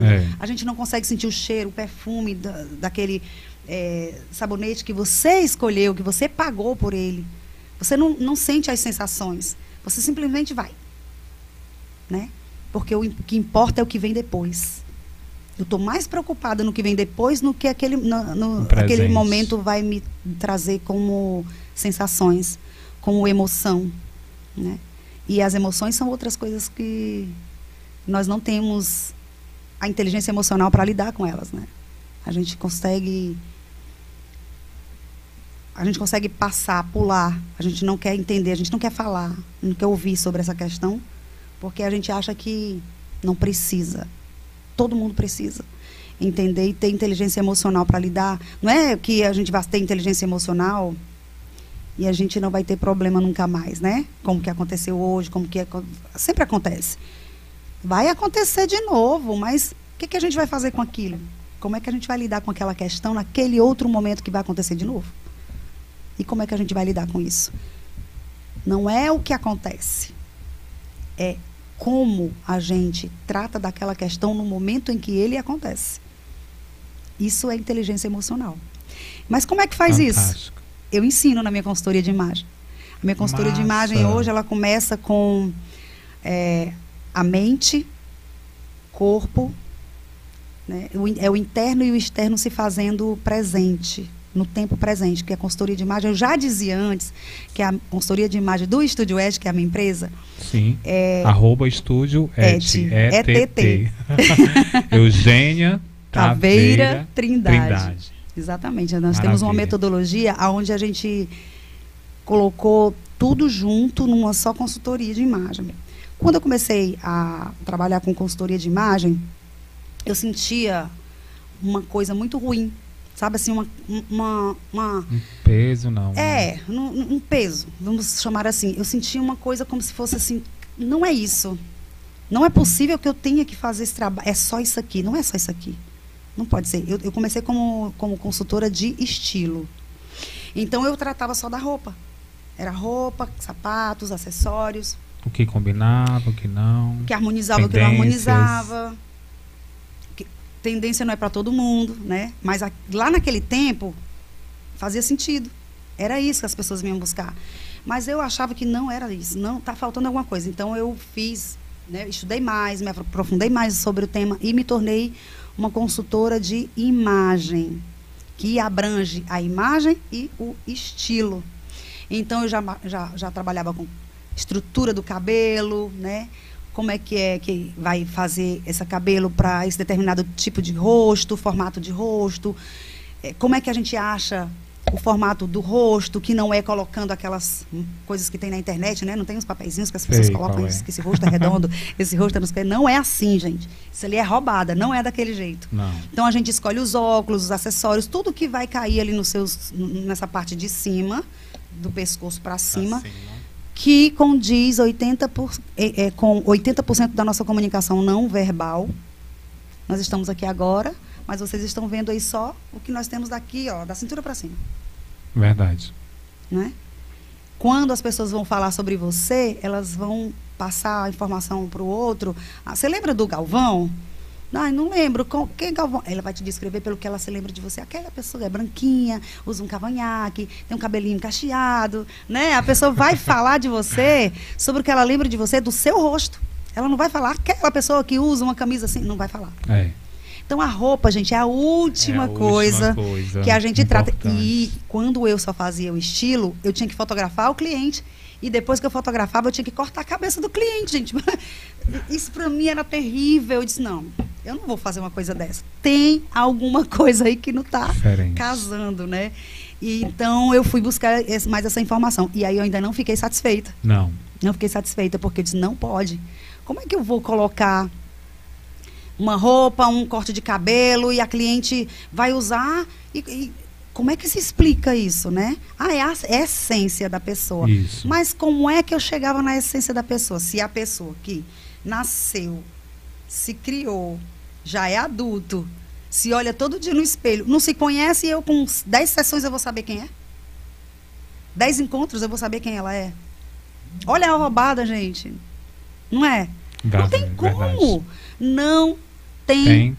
A gente não consegue sentir o cheiro, o perfume daquele sabonete que você escolheu, que você pagou por ele. Você não sente as sensações. Você simplesmente vai. Né? Porque o que importa é o que vem depois. Eu estou mais preocupada no que vem depois do que aquele momento vai me trazer como sensações, como emoção. Né? E as emoções são outras coisas que nós não temos a inteligência emocional para lidar com elas. Né? A gente consegue passar, pular. A gente não quer entender, a gente não quer falar, não quer ouvir sobre essa questão, porque a gente acha que não precisa. Todo mundo precisa entender e ter inteligência emocional para lidar. Não é que a gente vai ter inteligência emocional e a gente não vai ter problema nunca mais, né? Como que aconteceu hoje, sempre acontece. Vai acontecer de novo, mas o que a gente vai fazer com aquilo? Como é que a gente vai lidar com aquela questão naquele outro momento que vai acontecer de novo? E como é que a gente vai lidar com isso? Não é o que acontece, é como a gente trata daquela questão no momento em que ele acontece. Isso é inteligência emocional. Mas como é que faz isso? Eu ensino na minha consultoria de imagem. A minha consultoria de imagem hoje, ela começa com a mente, corpo, né? É o interno e o externo se fazendo presente, no tempo presente, que a consultoria de imagem, eu já dizia antes, que a consultoria de imagem do Estúdio ET, que é a minha empresa. Sim, @Estúdio ET, ETT. Eugênia Taveira Trindade. Exatamente, nós Maravilha. Temos uma metodologia onde a gente colocou tudo junto numa só consultoria de imagem. Quando eu comecei a trabalhar com consultoria de imagem, eu sentia uma coisa muito ruim. Sabe assim, um peso, não. Um peso, vamos chamar assim. Eu sentia uma coisa como se fosse assim, não é isso. Não é possível que eu tenha que fazer esse trabalho. É só isso aqui, não é só isso aqui. Não pode ser. Eu comecei como consultora de estilo. Então, eu tratava só da roupa. Era roupa, sapatos, acessórios. O que combinava, o que não. O que harmonizava, o que não harmonizava. Tendência não é para todo mundo, né? Mas lá naquele tempo fazia sentido. Era isso que as pessoas vinham buscar. Mas eu achava que não era isso. Não, está faltando alguma coisa. Então eu fiz, né, estudei mais, me aprofundei mais sobre o tema e me tornei uma consultora de imagem, que abrange a imagem e o estilo. Então eu já trabalhava com estrutura do cabelo, né? Como é que vai fazer esse cabelo para esse determinado tipo de rosto, formato de rosto. Como é que a gente acha o formato do rosto, que não é colocando aquelas coisas que tem na internet, né? Não tem uns papeizinhos que as pessoas colocam, que esse rosto é redondo, esse rosto é não é assim, gente. Isso ali é roubada, não é daquele jeito. Não. Então a gente escolhe os óculos, os acessórios, tudo que vai cair ali nessa parte de cima, do pescoço para cima. Que condiz com 80% da nossa comunicação não verbal. Nós estamos aqui agora, mas vocês estão vendo aí só o que nós temos daqui, ó, da cintura para cima. Verdade. Né? Quando as pessoas vão falar sobre você, elas vão passar a informação para o outro. Você lembra do Galvão? Não lembro. Quem Galvão? Ela vai te descrever pelo que ela se lembra de você. Aquela pessoa é branquinha, usa um cavanhaque, tem um cabelinho cacheado, né? A pessoa vai falar de você sobre o que ela lembra de você, do seu rosto. Ela não vai falar aquela pessoa que usa uma camisa assim, não vai falar. Então a roupa, gente, é a última coisa que a gente trata. E quando eu só fazia o estilo, eu tinha que fotografar o cliente. E depois que eu fotografava, eu tinha que cortar a cabeça do cliente, gente. Isso para mim era terrível. Eu disse, não, eu não vou fazer uma coisa dessa. Tem alguma coisa aí que não está casando, né? E então eu fui buscar mais essa informação. E aí eu ainda não fiquei satisfeita. Não fiquei satisfeita, porque eu disse, não pode. Como é que eu vou colocar uma roupa, um corte de cabelo, e a cliente vai usar e como é que se explica isso, né? É a essência da pessoa. Isso. Mas como é que eu chegava na essência da pessoa? Se a pessoa que nasceu, se criou, já é adulto, se olha todo dia no espelho, não se conhece, e eu com 10 sessões eu vou saber quem é? 10 encontros eu vou saber quem ela é? Olha a roubada, gente. Não é? Não tem como. Não Tem